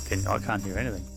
I can't hear anything.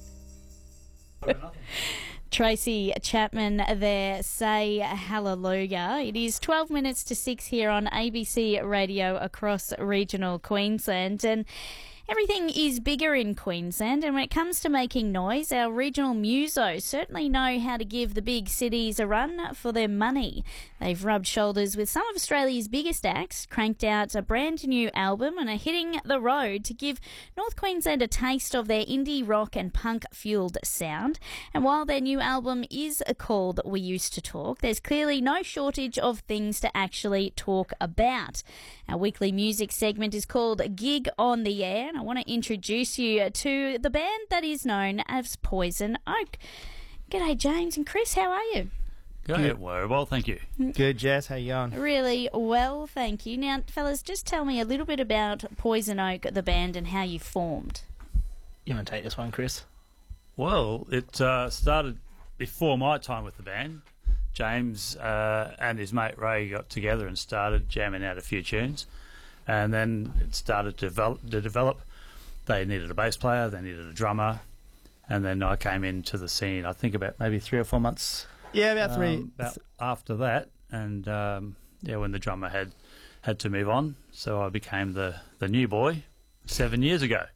Tracy Chapman there, Say Hallelujah. It is 12 minutes to 6 here on ABC Radio across regional Queensland, and everything is bigger in Queensland, and when it comes to making noise, our regional musos certainly know how to give the big cities a run for their money. They've rubbed shoulders with some of Australia's biggest acts, cranked out a brand new album, and are hitting the road to give North Queensland a taste of their indie rock and punk-fueled sound. And while their new album is called We Used to Talk, there's clearly no shortage of things to actually talk about. Our weekly music segment is called Gig on the Air, and I want to introduce you to the band that is known as Poison Oak. G'day, James and Chris, how are you? Good. Well, thank you. Good, Jess. How you going? Really well, thank you. Now, fellas, just tell me a little bit about Poison Oak, the band, and how you formed. You want to take this one, Chris? Well, it started before my time with the band. James and his mate Ray got together and started jamming out a few tunes, and then it started to develop. They needed a bass player, they needed a drummer, and then I came into the scene, I think about maybe 3 or 4 months. Yeah, about three. About after that, and when the drummer had to move on, so I became the new boy 7 years ago,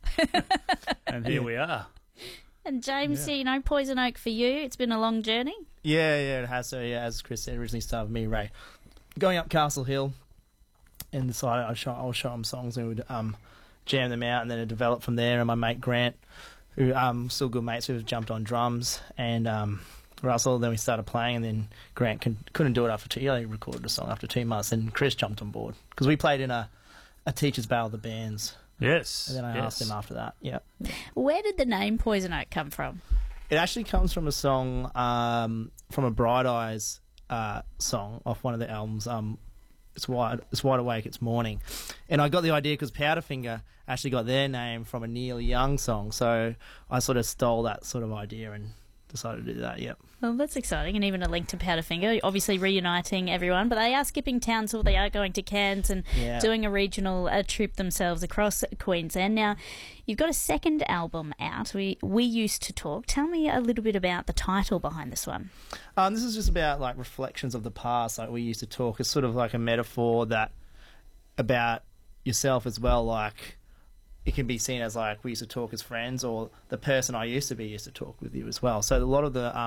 and here we are. And James, Poison Oak for you, it's been a long journey. Yeah, it has. So, as Chris said, originally started with me, Ray, going up Castle Hill, and decided I'll show them songs and would jam them out, and then it developed from there. And my mate Grant, who still good mates, who jumped on drums, and Russell. Then we started playing, and then Grant couldn't do it after 2 years. He recorded a song after 2 months, and Chris jumped on board because we played in a teachers' battle of the bands. Yes. And then I asked him after that. Yeah. Where did the name Poison Oak come from? It actually comes from a song from a Bright Eyes song off one of the albums. It's wide awake, it's morning, and I got the idea because Powderfinger actually got their name from a Neil Young song. So I sort of stole that sort of idea and decided to do that. Yep. Well, that's exciting, and even a link to Powderfinger, obviously reuniting everyone. But they are skipping Townsville, they are going to Cairns and doing a regional trip themselves across Queensland. Now, you've got a second album out, We Used to Talk. Tell me a little bit about the title behind this one. This is just about like reflections of the past. Like We Used to Talk is sort of like a metaphor that about yourself as well. Like it can be seen as like we used to talk as friends, or the person I used to be used to talk with you as well. So a lot of the,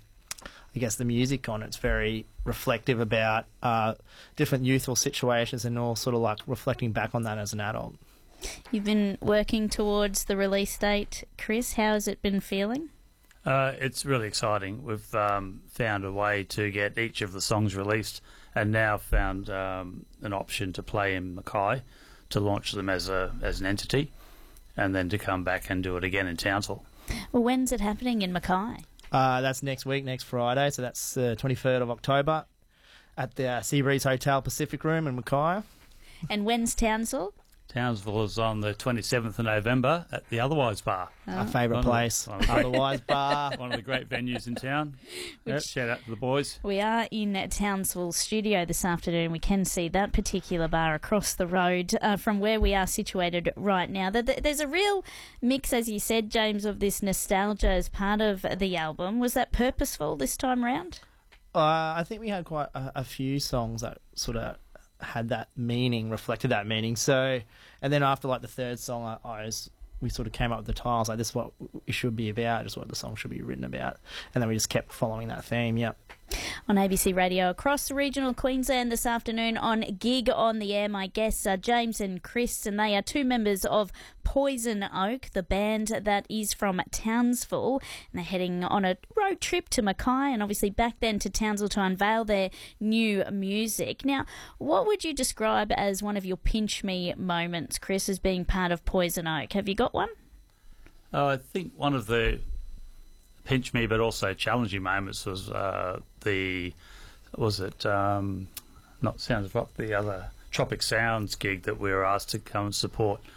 I guess the music on it's very reflective about different youthful situations and all sort of like reflecting back on that as an adult. You've been working towards the release date, Chris. How has it been feeling? It's really exciting. We've found a way to get each of the songs released, and now found an option to play in Mackay, to launch them as an entity, and then to come back and do it again in Townsville. Well, when's it happening in Mackay? That's next week, next Friday, so that's the 23rd of October at the Seabreeze Hotel Pacific Room in Mackay. And when's Townsville? Townsville is on the 27th of November at the Otherwise Bar. Our favourite place, Otherwise Bar. One of the great venues in town. Shout out to the boys. We are in Townsville studio this afternoon. We can see that particular bar across the road from where we are situated right now. There's a real mix, as you said, James, of this nostalgia as part of the album. Was that purposeful this time round? I think we had quite a few songs that sort of had that meaning, reflected that meaning. So, and then after like the third song, we sort of came up with the titles, like this is what it should be about, just what the song should be written about, and then we just kept following that theme. Yep. On ABC Radio across regional Queensland this afternoon on Gig on the Air, my guests are James and Chris, and they are two members of Poison Oak, the band that is from Townsville, and they're heading on a road trip to Mackay and obviously back then to Townsville to unveil their new music. Now, what would you describe as one of your pinch me moments, Chris, as being part of Poison Oak? Have you got one? I think one of the pinch me but also challenging moments was not Sounds of Rock, the other Tropic Sounds gig that we were asked to come and support